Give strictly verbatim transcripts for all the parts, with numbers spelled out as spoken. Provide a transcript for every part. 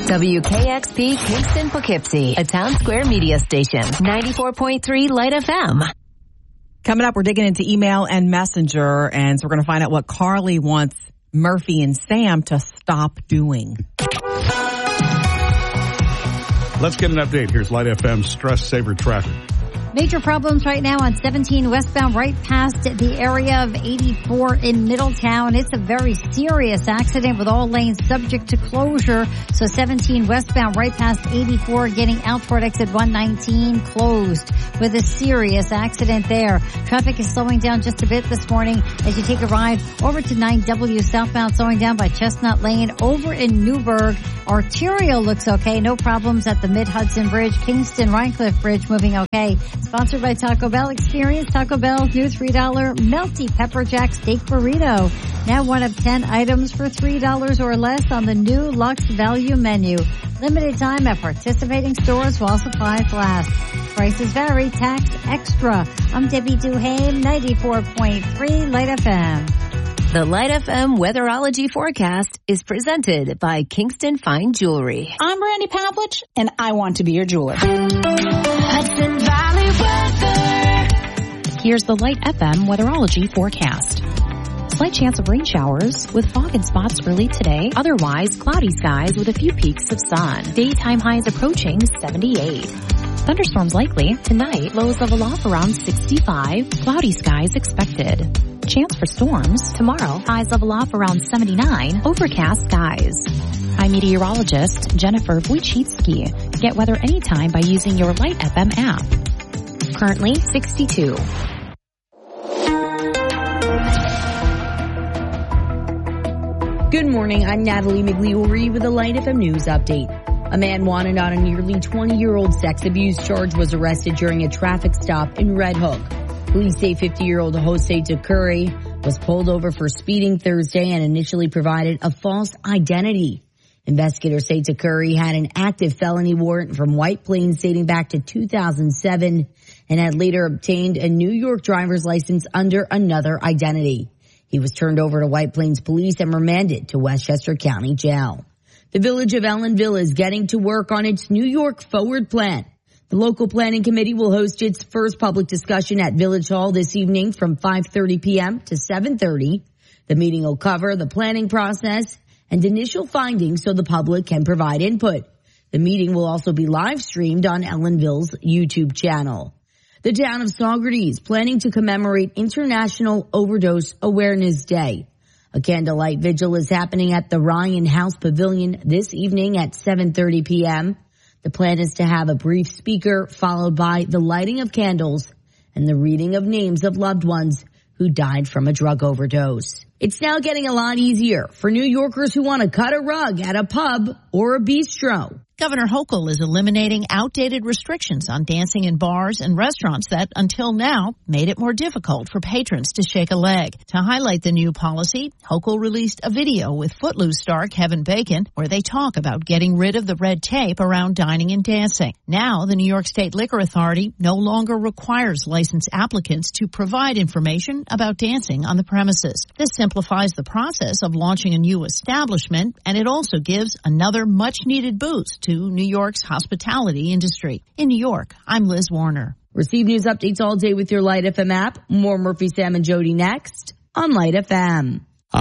W K X P Kingston Poughkeepsie, a Town Square media station. ninety-four point three Light F M. Coming up, we're digging into email and messenger, and so we're going to find out what Carly wants Murphy and Sam to stop doing. Let's get an update. Here's Light F M's Stress Saver traffic. Major problems right now on seventeen westbound right past the area of eighty-four in Middletown. It's a very serious accident with all lanes subject to closure. So seventeen westbound right past eighty-four getting out toward exit one nineteen closed with a serious accident there. Traffic is slowing down just a bit this morning as you take a ride over to nine W southbound, slowing down by Chestnut Lane over in Newburgh. Arterial looks okay. No problems at the Mid-Hudson Bridge. Kingston Rhinecliff Bridge moving okay. Sponsored by Taco Bell. Experience Taco Bell's new three dollar Melty Pepper Jack Steak Burrito. Now one of ten items for three dollars or less on the new Luxe Value menu. Limited time at participating stores while supplies last. Prices vary. Tax extra. I'm Debbie Duhame, ninety-four point three Light F M. The Light F M weatherology forecast is presented by Kingston Fine Jewelry. I'm Randy Pavlich, and I want to be your jeweler. Hudson Valley weather. Here's the Light F M weatherology forecast. Slight chance of rain showers with fog in spots early today. Otherwise, cloudy skies with a few peaks of sun. Daytime highs approaching seventy-eight. Thunderstorms likely tonight. Lows level off around sixty-five. Cloudy skies expected. Chance for storms tomorrow. Highs level off around seventy-nine. Overcast skies. I'm meteorologist Jennifer Wojcicki. Get weather anytime by using your Light F M app. Currently sixty-two. Good morning. I'm Natalie Migliori with a Light F M News update. A man wanted on a nearly twenty-year-old sex abuse charge was arrested during a traffic stop in Red Hook. Police say fifty-year-old Jose Curry was pulled over for speeding Thursday and initially provided a false identity. Investigators say Curry had an active felony warrant from White Plains dating back to two thousand seven and had later obtained a New York driver's license under another identity. He was turned over to White Plains Police and remanded to Westchester County Jail. The village of Ellenville is getting to work on its New York Forward Plan. The local planning committee will host its first public discussion at Village Hall this evening from five thirty p.m. to seven thirty. The meeting will cover the planning process and initial findings so the public can provide input. The meeting will also be live streamed on Ellenville's YouTube channel. The town of Saugerties planning to commemorate International Overdose Awareness Day. A candlelight vigil is happening at the Ryan House Pavilion this evening at seven thirty p.m. The plan is to have a brief speaker followed by the lighting of candles and the reading of names of loved ones who died from a drug overdose. It's now getting a lot easier for New Yorkers who want to cut a rug at a pub or a bistro. Governor Hochul is eliminating outdated restrictions on dancing in bars and restaurants that, until now, made it more difficult for patrons to shake a leg. To highlight the new policy, Hochul released a video with Footloose star Kevin Bacon where they talk about getting rid of the red tape around dining and dancing. Now, the New York State Liquor Authority no longer requires licensed applicants to provide information about dancing on the premises. This simplifies the process of launching a new establishment, and it also gives another much-needed boost to New York's hospitality industry. In New York, I'm Liz Warner. Receive news updates all day with your Light F M app. More Murphy, Sam, and Jody next on Light F M.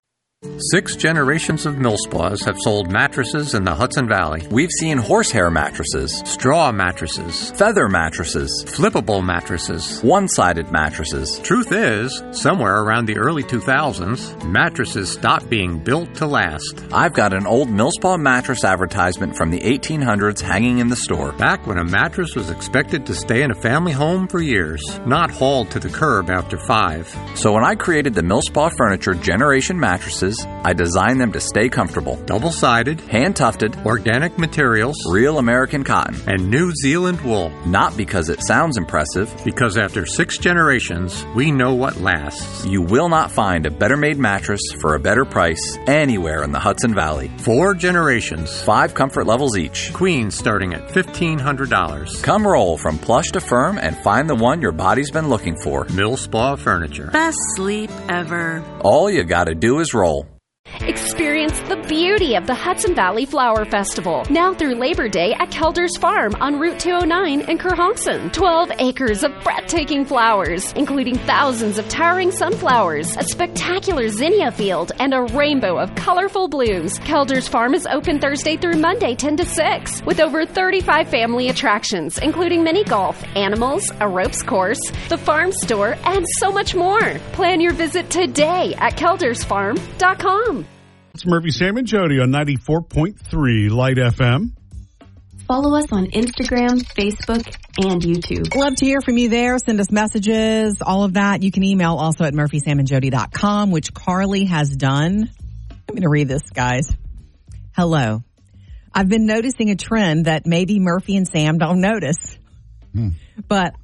Six generations of Millspas have sold mattresses in the Hudson Valley. We've seen horsehair mattresses, straw mattresses, feather mattresses, flippable mattresses, one-sided mattresses. Truth is, somewhere around the early two thousands, mattresses stopped being built to last. I've got an old Millspa mattress advertisement from the eighteen hundreds hanging in the store. Back when a mattress was expected to stay in a family home for years, not hauled to the curb after five. So when I created the Millspa Furniture Generation mattresses, I designed them to stay comfortable. Double-sided, hand-tufted, organic materials, real American cotton, and New Zealand wool. Not because it sounds impressive. Because after six generations, we know what lasts. You will not find a better-made mattress for a better price anywhere in the Hudson Valley. Four generations. Five comfort levels each. Queen starting at fifteen hundred dollars. Come roll from plush to firm and find the one your body's been looking for. Millspa Furniture. Best sleep ever. All you gotta do is roll. Experience experience the beauty of the Hudson Valley Flower Festival, now through Labor Day at Kelders Farm on Route two oh nine in Kerhonkson. twelve acres of breathtaking flowers, including thousands of towering sunflowers, a spectacular zinnia field, and a rainbow of colorful blooms. Kelders Farm is open Thursday through Monday, ten to six, with over thirty-five family attractions, including mini golf, animals, a ropes course, the farm store, and so much more. Plan your visit today at kelders farm dot com. It's Murphy, Sam, and Jody on ninety-four point three Light F M. Follow us on Instagram, Facebook, and YouTube. Love to hear from you there. Send us messages, all of that. You can email also at murphy sam and jody dot com, which Carly has done. I'm going to read this, guys. Hello. I've been noticing a trend that maybe Murphy and Sam don't notice. Hmm. But